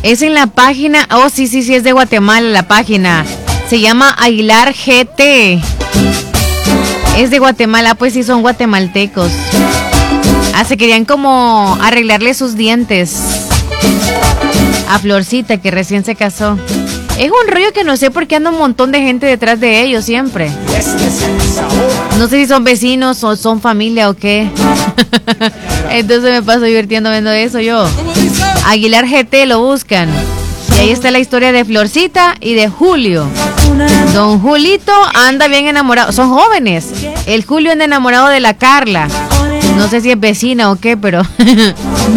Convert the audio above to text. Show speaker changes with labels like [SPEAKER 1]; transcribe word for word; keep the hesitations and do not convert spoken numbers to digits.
[SPEAKER 1] Es en la página, oh sí, sí, sí, es de Guatemala la página. Se llama Aguilar G T. Es de Guatemala, pues sí son guatemaltecos. Ah, se querían como arreglarle sus dientes a Florcita, que recién se casó. Es un rollo que no sé por qué anda un montón de gente detrás de ellos siempre. No sé si son vecinos o son familia o qué. Entonces me paso divirtiendo viendo eso yo. Aguilar G T lo buscan. Y ahí está la historia de Florcita y de Julio. Don Julito anda bien enamorado. Son jóvenes. El Julio anda enamorado de la Carla. No sé si es vecina o qué, pero...